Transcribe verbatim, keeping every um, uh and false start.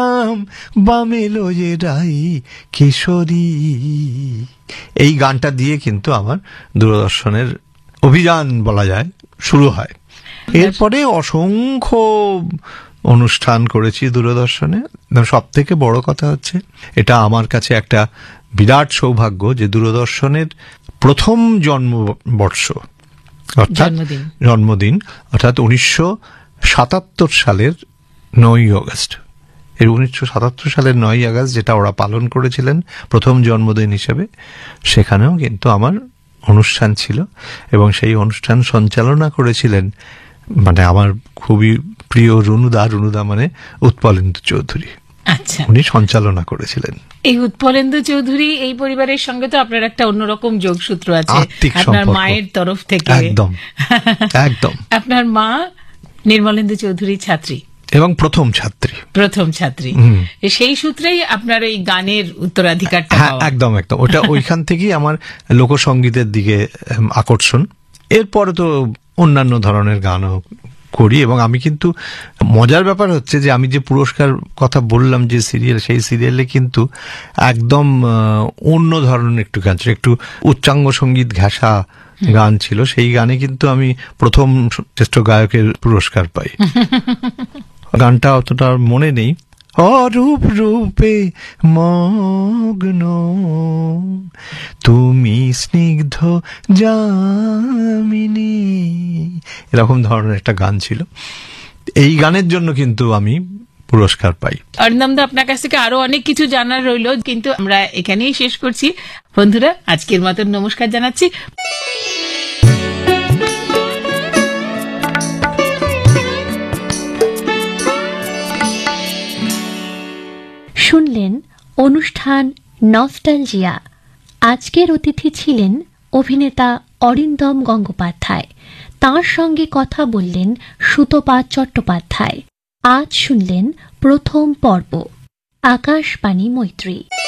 বামেলো যে রাই কিশোরী, এই গানটা দিয়ে কিন্তু আমার দূরদর্শনের অভিযান বলা যায় শুরু হয়। এরপরে অসংখ্য অনুষ্ঠান করেছি দূরদর্শনে। সব থেকে বড় কথা হচ্ছে, এটা আমার কাছে একটা বিরাট সৌভাগ্য যে দূরদর্শনের প্রথম জন্মবর্ষ অর্থাৎ জন্মদিন অর্থাৎ উনিশশো সাতাত্তর সালের নয়ই আগস্ট, এই উনিশশো সাতাত্তর সালের নয়ই আগস্ট যেটা ওরা পালন করেছিলেন প্রথম জন্মদিন হিসেবে, সেখানেও কিন্তু আমার অনুষ্ঠান ছিল এবং সেই অনুষ্ঠান সঞ্চালনা করেছিলেন মানে আমার খুবই প্রিয় রুনুদা। রুনুদা মানে উৎপলেন্দু চৌধুরী। আচ্ছা, উনি সঞ্চালনা করেছিলেন। এই উৎপলেন্দু চৌধুরী এই পরিবারের সঙ্গে তো আপনার একটা অন্যরকম যোগসূত্র আছে আপনার মায়ের তরফ থেকে। একদম একদম। আপনার মা নির্মলেন্দু চৌধুরী ছাত্রী এবং প্রথম ছাত্রী প্রথম ছাত্রী সেই সূত্রেই আপনার এই গানের উত্তরাধিকারটা। একদম একদম, ওটা ওইখান থেকেই আমার লোকসঙ্গীতের দিকে আকর্ষণ। এরপরে তো অন্যান্য ধরনের গানও করি এবং আমি কিন্তু মজার ব্যাপার হচ্ছে যে আমি যে পুরস্কার কথা বললাম যে সিরিয়াল, সেই সিরিয়ালে কিন্তু একদম অন্য ধরনের একটু গান ছিল, একটু উচ্চাঙ্গ সঙ্গীত ঘেঁষা গান ছিল। সেই গানে কিন্তু আমি প্রথম শ্রেষ্ঠ গায়কের পুরস্কার পাই। গানটা অতটা মনে নেই। অরূপ রূপে মগ্ন তুমি স্নিগ্ধ যামিনী, এরকম ধরনের একটা গান ছিল। এই গানের জন্য কিন্তু আমি পুরস্কার পাই। অরিন্দম দা, আপনার কাছ থেকে আরো অনেক কিছু জানার রইল, কিন্তু আমরা এখানেই শেষ করছি। বন্ধুরা, আজকের মতন নমস্কার জানাচ্ছি। শুনলেন অনুষ্ঠান নস্টালজিয়া। আজকের অতিথি ছিলেন অভিনেতা অরিন্দম গঙ্গোপাধ্যায়। তাঁর সঙ্গে কথা বললেন সুতপা চট্টোপাধ্যায়। আজ শুনলেন প্রথম পর্ব। আকাশবাণী মৈত্রী।